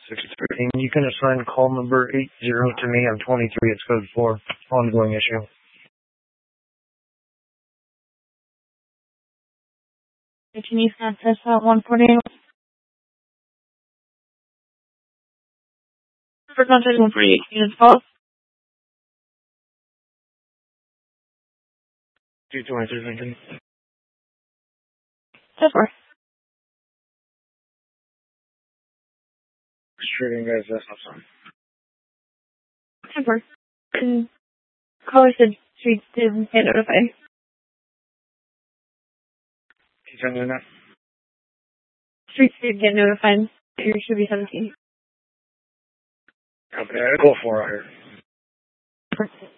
613. You can assign call number 80 to me. I'm 23. It's code 4. Ongoing issue. Can you access that 148? For contact 148, units call. 223, Lincoln. That's right. Restricting guys, that's not fun. Temper. And caller said streets didn't get notified. Can you send me that? Streets did get notified. You should be 17. Okay, I'll go for it here. Perfect.